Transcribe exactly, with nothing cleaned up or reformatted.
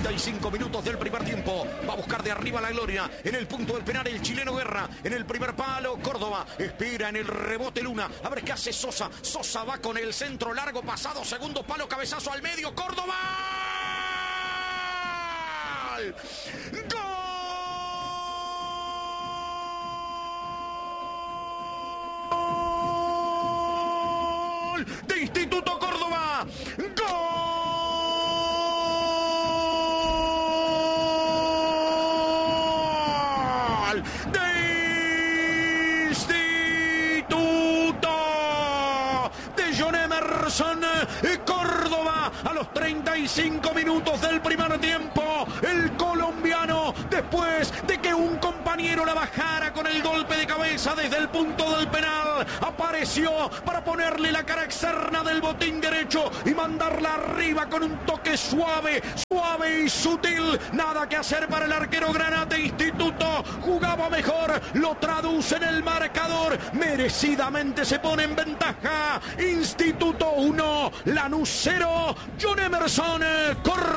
treinta y cinco minutos del primer tiempo. Va a buscar de arriba la gloria. En el punto del penal el chileno Guerra. En el primer palo Córdoba. Espera en el rebote Luna. A ver qué hace Sosa. Sosa va con el centro largo pasado. Segundo palo, cabezazo al medio. Córdoba. ¡Gol! De Instituto Córdoba. ¡Gol! De Instituto de John Emerson Córdoba a los treinta y cinco minutos del primer tiempo. El colombiano, después de que un compañero la bajara con el golpe de cabeza desde el punto del penal, apareció para ponerle la cara externa del botín derecho y mandarla arriba con un toque suave, suave y sutil. Nada que hacer para el arquero Granate. Instituto jugaba mejor, lo traduce en el marcador, merecidamente se pone en ventaja. Instituto uno, Lanús cero, John Emerson Córdoba.